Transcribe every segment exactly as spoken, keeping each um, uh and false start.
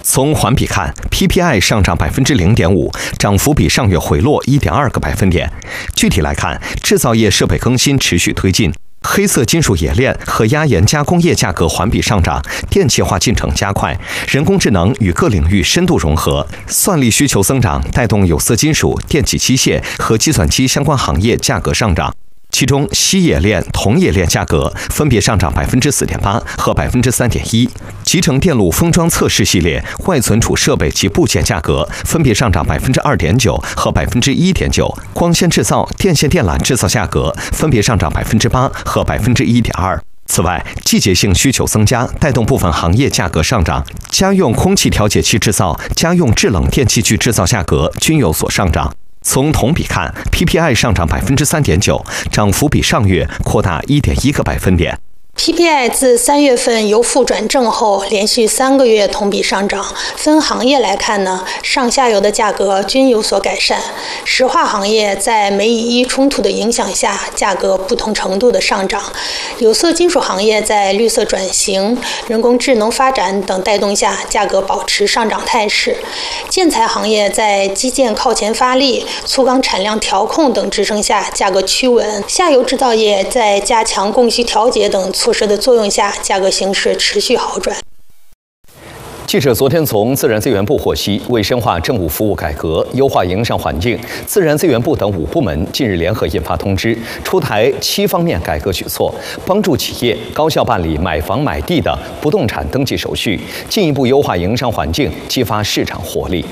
从环比看 ，P P I 上涨百分之零点五，涨幅比上月回落一点二个百分点。具体来看，制造业设备更新持续推进。 黑色金属冶炼和压延加工业价格环比上涨，电气化进程加快，人工智能与各领域深度融合，算力需求增长带动有色金属、电气机械和计算机相关行业价格上涨。 其中，锡冶炼、铜冶炼价格分别上涨百分之四点八和百分之三点一。集成电路封装测试系列外存储设备及部件价格分别上涨百分之二点九和百分之一点九。光纤制造、电线电缆制造价格分别上涨百分之八和百分之一点二。此外，季节性需求增加带动部分行业价格上涨，家用空气调节器制造、家用制冷电器具制造价格均有所上涨。 从同比看 ，P P I 上涨百分之三点九，涨幅比上月扩大一点一个百分点。 P P I 自三月份由负转正后，连续三个月同比上涨。分行业来看呢，上下游的价格均有所改善。石化行业在美以伊冲突的影响下，价格不同程度的上涨；有色金属行业在绿色转型、人工智能发展等带动下，价格保持上涨态势。建材行业在基建靠前发力、粗钢产量调控等支撑下，价格趋稳。下游制造业在加强供需调节等 措施的作用下，价格形势持续好转。 记者昨天从自然资源部获悉，为深化政务服务改革、优化营商环境，自然资源部等五部门近日联合印发通知，出台七方面改革举措，帮助企业高效办理买房买地的不动产登记手续，进一步优化营商环境，激发市场活力。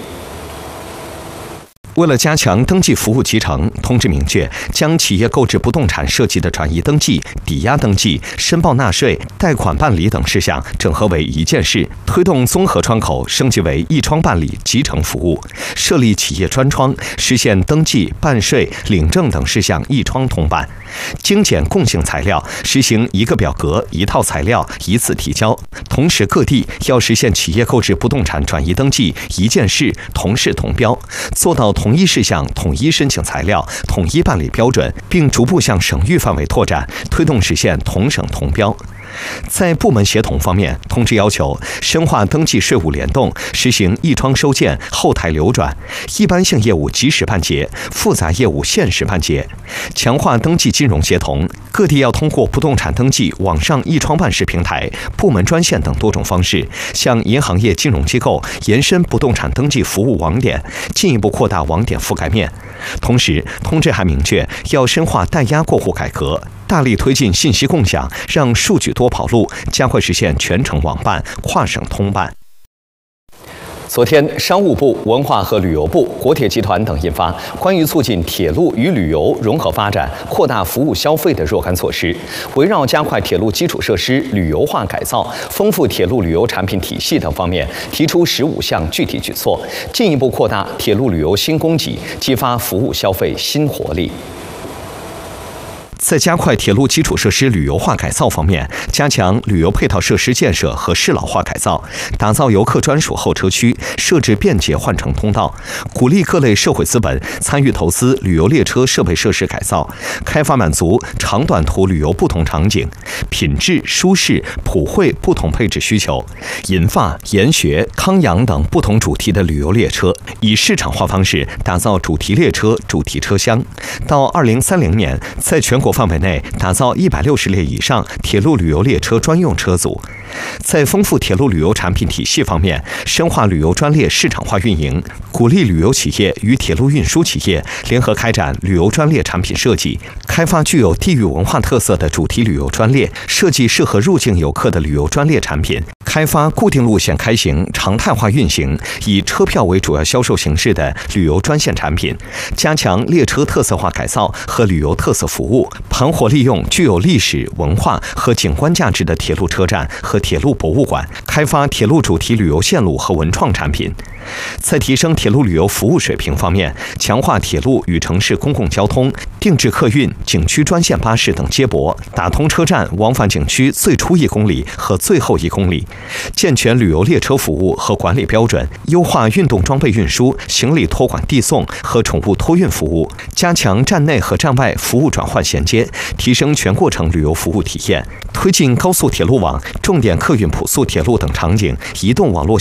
为了加强登记服务集成，通知明确，将企业购置不动产涉及的转移登记、抵押登记、申报纳税、贷款办理等事项整合为一件事，推动综合窗口升级为一窗办理集成服务，设立企业专窗，实现登记、办税、领证等事项一窗通办。精简共性材料，实行一个表格、一套材料一次提交。同时，各地要实现企业购置不动产转移登记一件事、同事同标，做到 统一事项、统一申请材料、统一办理标准，并逐步向省域范围拓展，推动实现同省同标。 在部门协同方面，通知要求深化登记税务联动，实行一窗收件、后台流转，一般性业务及时办结，复杂业务限时办结，强化登记金融协同。各地要通过不动产登记网上一窗办事平台、部门专线等多种方式，向银行业金融机构延伸不动产登记服务网点，进一步扩大网点覆盖面。同时，通知还明确要深化代押过户改革。 大力推进信息共享，让数据多跑路，加快实现全程网办、跨省通办。 昨天，商务部、文化和旅游部、国铁集团等印发关于促进铁路与旅游融合发展、扩大服务消费的若干措施，围绕加快铁路基础设施旅游化改造、丰富铁路旅游产品体系等方面，提出十五项具体举措，进一步扩大铁路旅游新供给，激发服务消费新活力。 在加快铁路基础设施旅游化改造方面，加强旅游配套设施建设和适老化改造，打造游客专属候车区，设置便捷换乘通道，鼓励各类社会资本参与投资旅游列车设备设施改造，开发满足长短途旅游不同场景、品质、舒适、普惠不同配置需求，银发、研学、康养等不同主题的旅游列车，以市场化方式打造主题列车、主题车厢。到二零三零年，在全国 范围内打造一百六十列以上铁路旅游列车专用车组，在丰富铁路旅游产品体系方面，深化旅游专列市场化运营，鼓励旅游企业与铁路运输企业联合开展旅游专列产品设计，开发具有地域文化特色的主题旅游专列，设计适合入境游客的旅游专列产品，开发固定路线开行、常态化运行、以车票为主要销售形式的旅游专线产品，加强列车特色化改造和旅游特色服务。 盘活利用具有历史文化和景观价值的铁路车站和铁路博物馆，开发铁路主题旅游线路和文创产品。在提升铁路旅游服务水平方面，强化铁路与城市公共交通、定制客运、景区专线巴士等接驳，打通车站往返景区最初一公里和最后一公里，健全旅游列车服务和管理标准，优化运动装备运输、行李托管递送和宠物托运服务，加强站内和站外服务转换衔接，提升全过程旅游服务体验，推进高速铁路网、重点客运普速铁路等场景移动网络